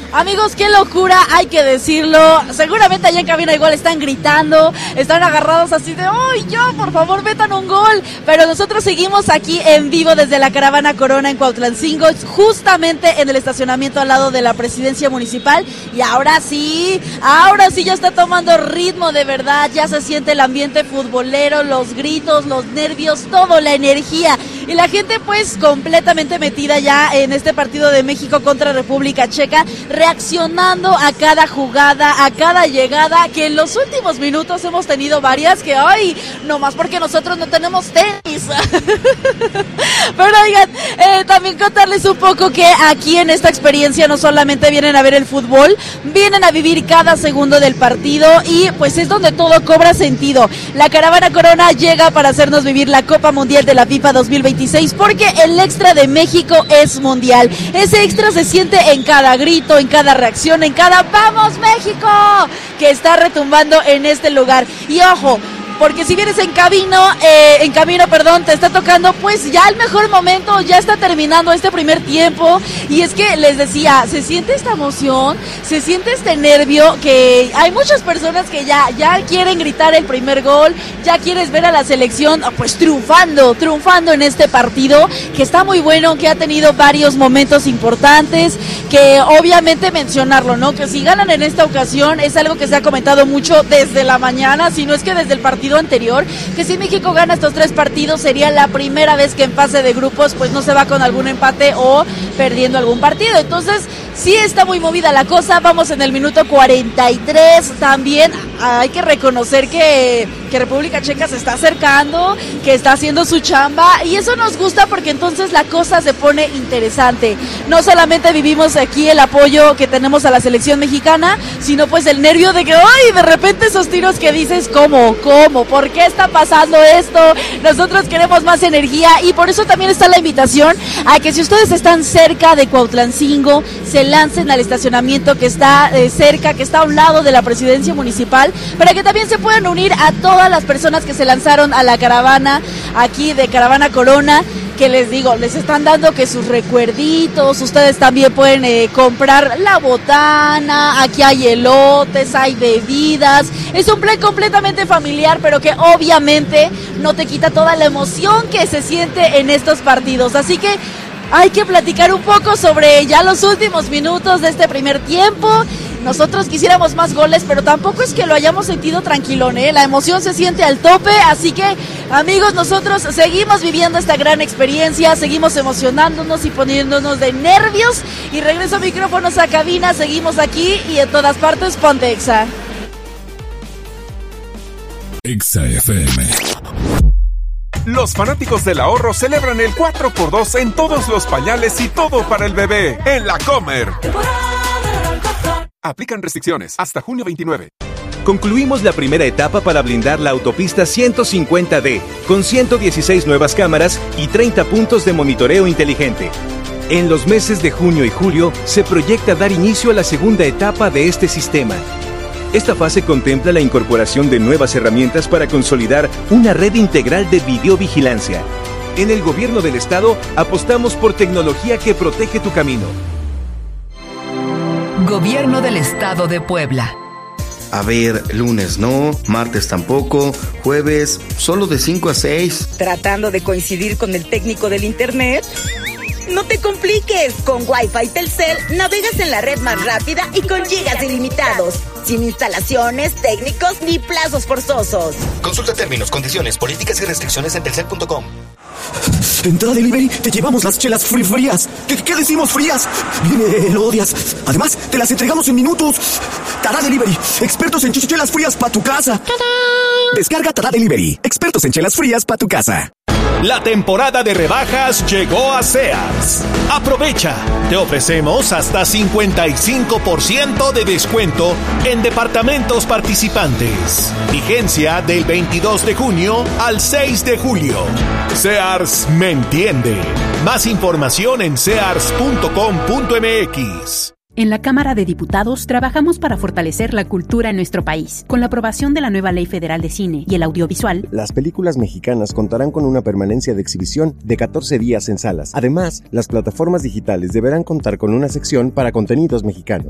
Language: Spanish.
Amigos, qué locura, hay que decirlo. Seguramente allá en cabina igual están gritando, están agarrados así de ¡ay, yo, por favor, metan un gol! Pero nosotros seguimos aquí en vivo desde la Caravana Corona en Cuautlancingo, justamente en el estacionamiento al lado de la presidencia municipal. Y ahora sí ya está tomando ritmo de verdad, ya se siente el ambiente futbolero, los gritos, los nervios, todo, la energía. Y la gente pues completamente metida ya en este partido de México contra República Checa, reaccionando a cada jugada, a cada llegada, que en los últimos minutos hemos tenido varias que hoy, nomás porque nosotros no tenemos tenis. Pero oigan, también contarles un poco que aquí en esta experiencia no solamente vienen a ver el fútbol, vienen a vivir cada segundo del partido y pues es donde todo cobra sentido. La Caravana Corona llega para hacernos vivir la Copa Mundial de la FIFA 2026 porque el extra de México es mundial. Ese extra se siente en cada grito, en cada reacción, en cada ¡Vamos México!, que está retumbando en este lugar. Y ojo, porque si vienes en camino, te está tocando pues ya el mejor momento, ya está terminando este primer tiempo, y es que les decía, se siente esta emoción, se siente este nervio, que hay muchas personas que ya quieren gritar el primer gol, ya quieres ver a la selección pues triunfando en este partido, que está muy bueno, que ha tenido varios momentos importantes, que obviamente mencionarlo, ¿no? Que si ganan en esta ocasión, es algo que se ha comentado mucho desde la mañana, si no es que desde el partido anterior, que si México gana estos 3 partidos sería la primera vez que en fase de grupos pues no se va con algún empate o perdiendo algún partido. Entonces sí está muy movida la cosa. Vamos en el minuto 43. También hay que reconocer que República Checa se está acercando, que está haciendo su chamba, y eso nos gusta porque entonces la cosa se pone interesante. No solamente vivimos aquí el apoyo que tenemos a la selección mexicana, sino pues el nervio de que ¡ay! De repente esos tiros que dices ¿cómo? ¿Por qué está pasando esto? Nosotros queremos más energía, y por eso también está la invitación a que si ustedes están cerca de Cuautlancingo, se lancen al estacionamiento que está cerca, que está a un lado de la presidencia municipal, para que también se puedan unir a todas las personas que se lanzaron a la caravana aquí de Caravana Corona, que les digo, les están dando que sus recuerditos, ustedes también pueden comprar la botana, aquí hay elotes, hay bebidas, es un plan completamente familiar, pero que obviamente no te quita toda la emoción que se siente en estos partidos, así que hay que platicar un poco sobre ya los últimos minutos de este primer tiempo. Nosotros quisiéramos más goles, pero tampoco es que lo hayamos sentido tranquilón, ¿eh? La emoción se siente al tope, así que, amigos, nosotros seguimos viviendo esta gran experiencia, seguimos emocionándonos y poniéndonos de nervios, y regreso micrófonos a cabina, seguimos aquí y en todas partes, ponte Exa. Exa FM. Los fanáticos del ahorro celebran el 4x2 en todos los pañales y todo para el bebé en La Comer. Aplican restricciones hasta junio 29. Concluimos la primera etapa para blindar la autopista 150D, con 116 nuevas cámaras y 30 puntos de monitoreo inteligente. En los meses de junio y julio se proyecta dar inicio a la segunda etapa de este sistema. Esta fase contempla la incorporación de nuevas herramientas para consolidar una red integral de videovigilancia. En el gobierno del estado apostamos por tecnología que protege tu camino. Gobierno del Estado de Puebla. A ver, lunes no, martes tampoco, jueves solo de 5 a 6. ¿Tratando de coincidir con el técnico del internet? No te compliques, con Wi-Fi Telcel navegas en la red más rápida y con gigas ilimitados, sin instalaciones, técnicos ni plazos forzosos. Consulta términos, condiciones, políticas y restricciones en telcel.com. En Tara Delivery te llevamos las chelas frías. ¿Qué decimos frías? Viene, lo odias. Además, te las entregamos en minutos. Tara Delivery, expertos en chelas frías para tu casa. ¡Tadán! Descarga Tara Delivery, expertos en chelas frías para tu casa. La temporada de rebajas llegó a Sears. Aprovecha. Te ofrecemos hasta 55% de descuento en departamentos participantes. Vigencia del 22 de junio al 6 de julio. Sears me entiende. Más información en sears.com.mx. En la Cámara de Diputados trabajamos para fortalecer la cultura en nuestro país. Con la aprobación de la nueva Ley Federal de Cine y el Audiovisual, las películas mexicanas contarán con una permanencia de exhibición de 14 días en salas. Además, las plataformas digitales deberán contar con una sección para contenidos mexicanos.